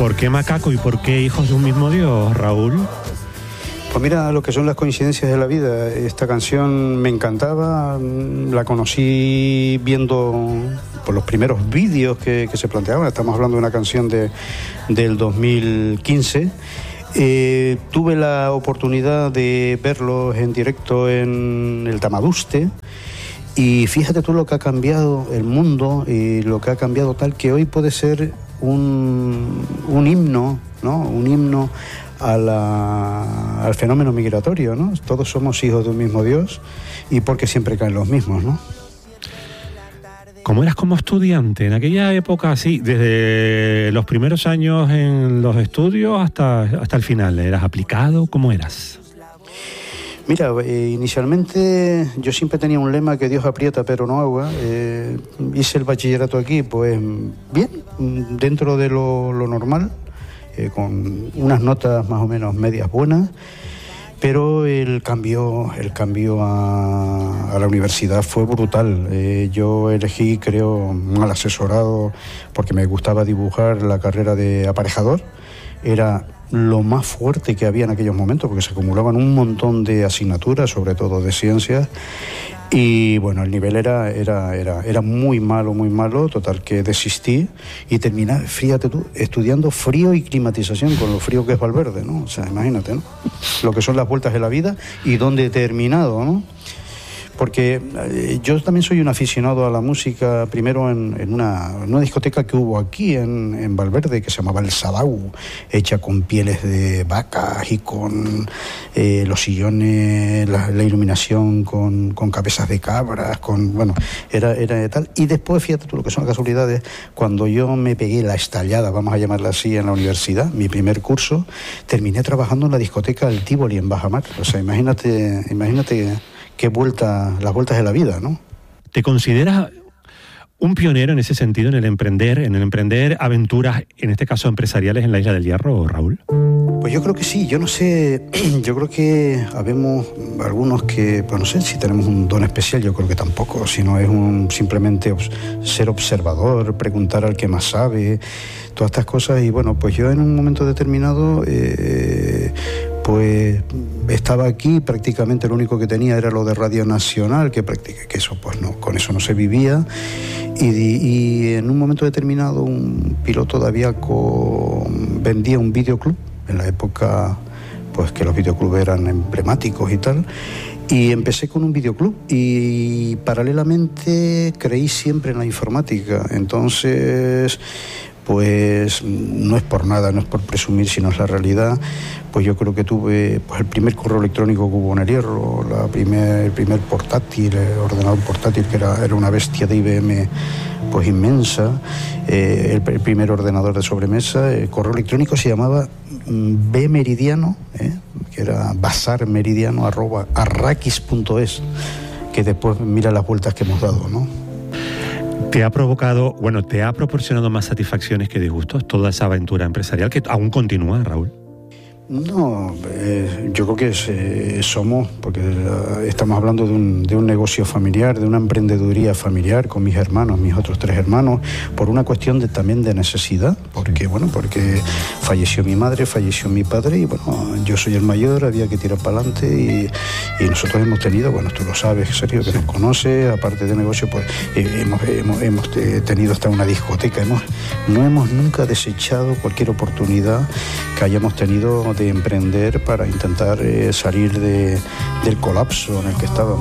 ¿Por qué Macaco y por qué Hijos de un mismo Dios, Raúl? Pues mira lo que son las coincidencias de la vida. Esta canción me encantaba, la conocí viendo por los primeros vídeos que se planteaban. Estamos hablando de una canción del 2015. Tuve la oportunidad de verlos en directo en el Tamaduste. Y fíjate tú lo que ha cambiado el mundo y lo que ha cambiado tal que hoy puede ser un himno, ¿no? Un himno al fenómeno migratorio, ¿no? Todos somos hijos de un mismo Dios y porque siempre caen los mismos, ¿no? ¿Cómo eras como estudiante en aquella época, así, desde los primeros años en los estudios hasta el final? ¿Eras aplicado? ¿Cómo eras? Mira, inicialmente yo siempre tenía un lema que Dios aprieta pero no ahoga. Hice el bachillerato aquí, pues bien, dentro de lo normal, con unas notas más o menos medias buenas, pero el cambio a la universidad fue brutal. Yo elegí, creo, mal asesorado, porque me gustaba dibujar, la carrera de aparejador. Era lo más fuerte que había en aquellos momentos, porque se acumulaban un montón de asignaturas, sobre todo de ciencias, y bueno, el nivel era muy malo, total que desistí y terminé, fíjate tú, estudiando frío y climatización, con lo frío que es Valverde, ¿no? O sea, imagínate, ¿no? Lo que son las vueltas de la vida y dónde he terminado, ¿no? Porque yo también soy un aficionado a la música, primero en una discoteca que hubo aquí en Valverde, que se llamaba El Sadau, hecha con pieles de vacas y con los sillones, la iluminación con cabezas de cabras, bueno, era tal. Y después, fíjate tú lo que son las casualidades, cuando yo me pegué la estallada, vamos a llamarla así, en la universidad, mi primer curso, terminé trabajando en la discoteca El Tívoli en Bajamar. O sea, imagínate qué las vueltas de la vida, ¿no? ¿Te consideras un pionero en ese sentido, en el emprender aventuras, en este caso empresariales, en la Isla del Hierro, Raúl? Pues yo creo que sí, yo no sé, yo creo que habemos algunos que, pues no sé si tenemos un don especial, yo creo que tampoco, sino es simplemente ser observador, preguntar al que más sabe, todas estas cosas. Y bueno, pues yo en un momento determinado, pues estaba aquí, prácticamente lo único que tenía era lo de Radio Nacional, que eso pues no, con eso no se vivía, y en un momento determinado un piloto de Aviaco vendía un videoclub, en la época pues que los videoclubs eran emblemáticos y tal, y empecé con un videoclub y paralelamente creí siempre en la informática. Entonces, pues no es por nada, no es por presumir, sino es la realidad. Pues yo creo que tuve pues el primer correo electrónico que hubo en el Hierro, el primer portátil, ordenador portátil, que era una bestia de IBM pues inmensa, el primer ordenador de sobremesa. El correo electrónico se llamaba bmeridiano, que era bazarmeridiano@arrakis.es, que después mira las vueltas que hemos dado, ¿no? ¿Te ha proporcionado más satisfacciones que disgustos toda esa aventura empresarial que aún continúa, Raúl? No, yo creo que somos, porque estamos hablando de un negocio familiar, de una emprendeduría familiar con mis hermanos, mis otros 3 hermanos, por una cuestión también de necesidad, porque falleció mi madre, falleció mi padre, y bueno, yo soy el mayor, había que tirar para adelante, y nosotros hemos tenido, bueno, tú lo sabes, Sergio, que nos conoce, aparte de negocio, pues hemos tenido hasta una discoteca, no hemos nunca desechado cualquier oportunidad que hayamos tenido de emprender para intentar salir del colapso en el que estábamos.